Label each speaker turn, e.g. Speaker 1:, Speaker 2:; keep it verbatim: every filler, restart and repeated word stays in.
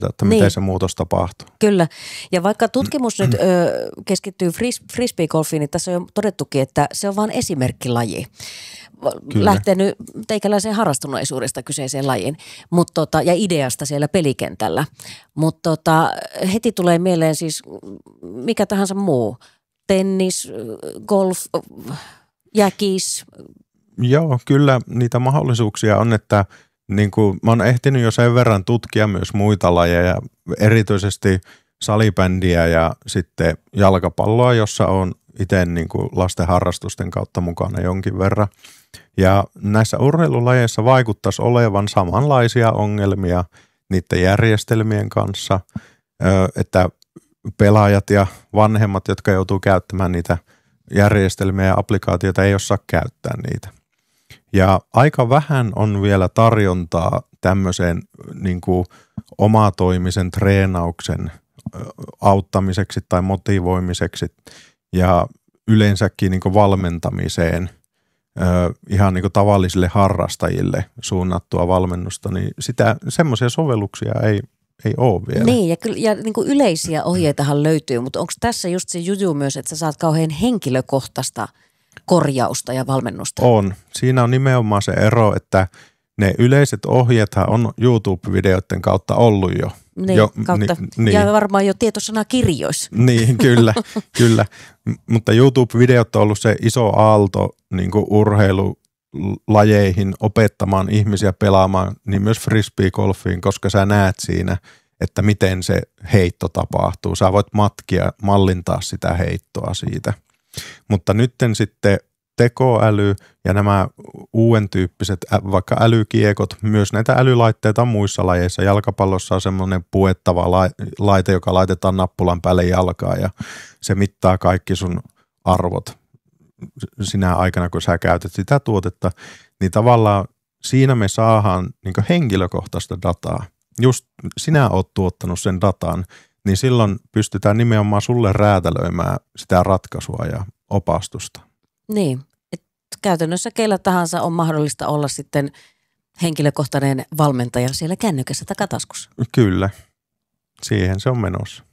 Speaker 1: että miten niin se muutos tapahtuu.
Speaker 2: Kyllä. Ja vaikka tutkimus nyt ö, keskittyy fris, frisbeegolfiin, niin tässä on jo todettukin, että se on vain esimerkkilaji. Kyllä. Lähtenyt teikäläisen harrastuneisuudesta kyseiseen lajiin mut tota, ja ideasta siellä pelikentällä. Mutta tota, heti tulee mieleen siis mikä tahansa muu. Tennis, golf, jäkis.
Speaker 1: Joo, kyllä niitä mahdollisuuksia on, että niin kuin, mä oon ehtinyt jo sen verran tutkia myös muita lajeja, erityisesti salibändiä ja sitten jalkapalloa, jossa on itse niin kuin lasten harrastusten kautta mukana jonkin verran. Ja näissä urheilulajeissa vaikuttaisi olevan samanlaisia ongelmia niiden järjestelmien kanssa, että pelaajat ja vanhemmat, jotka joutuu käyttämään niitä järjestelmiä ja applikaatioita, ei osaa käyttää niitä. Ja aika vähän on vielä tarjontaa tämmöiseen niin kuin omatoimisen treenauksen auttamiseksi tai motivoimiseksi ja yleensäkin niin kuin valmentamiseen ihan niin kuin tavallisille harrastajille suunnattua valmennusta, niin sitä semmoisia sovelluksia ei Ei ole vielä.
Speaker 2: Niin, ja, kyllä, ja niin kuin yleisiä ohjeitahan löytyy, mutta onko tässä just se juju myös, että sä saat kauhean henkilökohtaista korjausta ja valmennusta?
Speaker 1: On. Siinä on nimenomaan se ero, että ne yleiset ohjeethan on YouTube-videoiden kautta ollut jo.
Speaker 2: Niin,
Speaker 1: jo,
Speaker 2: kautta,
Speaker 1: ni, niin.
Speaker 2: Ja varmaan jo tietosanakirjoissa.
Speaker 1: Niin, kyllä, kyllä. Mutta YouTube-videot on ollut se iso aalto niin kuin urheilulajeihin opettamaan ihmisiä pelaamaan, niin myös frisbeegolfiin, koska sä näet siinä, että miten se heitto tapahtuu. Sä voit matkia, mallintaa sitä heittoa siitä. Mutta nytten sitten tekoäly ja nämä uuden tyyppiset vaikka älykiekot, myös näitä älylaitteita on muissa lajeissa. Jalkapallossa on semmoinen puettava laite, joka laitetaan nappulan päälle jalkaan ja se mittaa kaikki sun arvot sinä aikana, kun sä käytät sitä tuotetta. Niin tavallaan siinä me saadaan niin kuin henkilökohtaista dataa. Just sinä oot tuottanut sen datan, niin silloin pystytään nimenomaan sulle räätälöimään sitä ratkaisua ja opastusta.
Speaker 2: Niin, että käytännössä keillä tahansa on mahdollista olla sitten henkilökohtainen valmentaja siellä kännykässä takataskussa.
Speaker 1: Kyllä, siihen se on menossa.